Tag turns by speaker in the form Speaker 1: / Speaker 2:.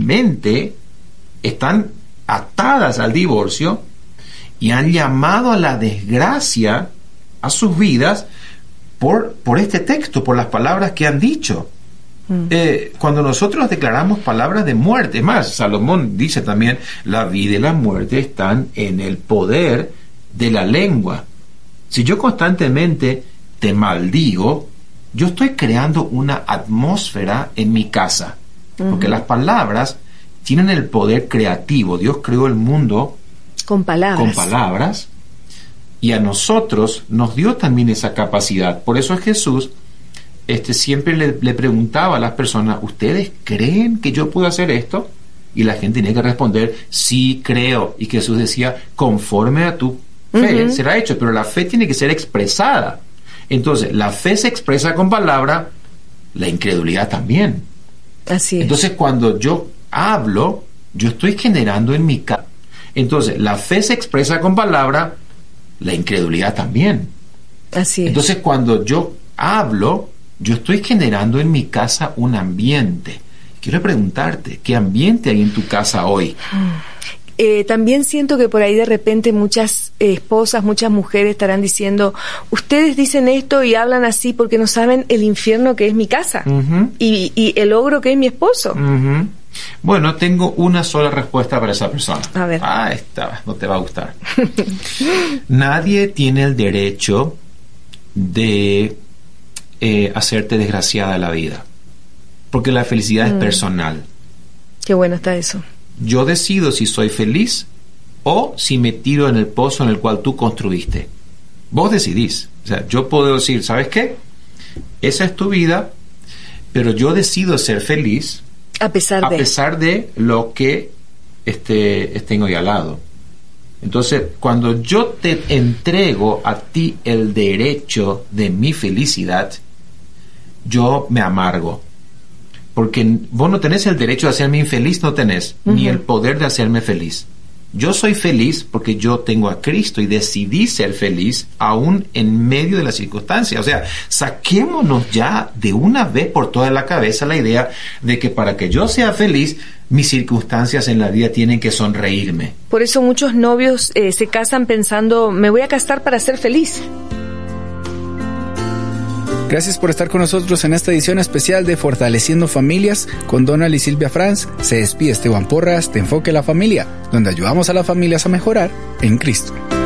Speaker 1: literalmente están atadas al divorcio y han llamado a la desgracia a sus vidas por este texto, por las palabras que han dicho. Cuando nosotros declaramos palabras de muerte, es más, Salomón dice también, la vida y la muerte están en el poder de la lengua. Si yo constantemente te maldigo, yo estoy creando una atmósfera en mi casa, porque las palabras tienen el poder creativo. Dios creó el mundo con palabras, y a nosotros nos dio también esa capacidad. Por eso Jesús siempre le preguntaba a las personas, ¿ustedes creen que yo puedo hacer esto? Y la gente tenía que responder, sí, creo. Y Jesús decía, conforme a tu fe será hecho, pero la fe tiene que ser expresada. Entonces, la fe se expresa con palabra, la incredulidad también.
Speaker 2: Así es.
Speaker 1: Entonces, cuando yo hablo, yo estoy generando en mi casa. Entonces, la fe se expresa con palabra, la incredulidad también.
Speaker 2: Así es.
Speaker 1: Entonces, cuando yo hablo, yo estoy generando en mi casa un ambiente. Quiero preguntarte, ¿qué ambiente hay en tu casa hoy?
Speaker 2: También siento que por ahí de repente muchas esposas, muchas mujeres estarán diciendo, ustedes dicen esto y hablan así porque no saben el infierno que es mi casa y el ogro que es mi esposo.
Speaker 1: Bueno, tengo una sola respuesta para esa persona.
Speaker 2: A ver.
Speaker 1: Esta no te va a gustar. Nadie tiene el derecho de hacerte desgraciada la vida, porque la felicidad es personal.
Speaker 2: Qué bueno está eso.
Speaker 1: Yo decido si soy feliz o si me tiro en el pozo en el cual tú construiste. Vos decidís. O sea, yo puedo decir, ¿sabes qué? Esa es tu vida, pero yo decido ser feliz a pesar de lo que tengo ahí al lado. Entonces, cuando yo te entrego a ti el derecho de mi felicidad, yo me amargo. Porque vos no tenés el derecho de hacerme infeliz, no tenés, ni el poder de hacerme feliz. Yo soy feliz porque yo tengo a Cristo y decidí ser feliz aún en medio de las circunstancias. O sea, saquémonos ya de una vez por toda la cabeza la idea de que para que yo sea feliz, mis circunstancias en la vida tienen que sonreírme.
Speaker 2: Por eso muchos novios se casan pensando, me voy a casar para ser feliz.
Speaker 3: Gracias por estar con nosotros en esta edición especial de Fortaleciendo Familias con Donald y Silvia Franz. Se despide Esteban Porras de Enfoque a la Familia, donde ayudamos a las familias a mejorar en Cristo.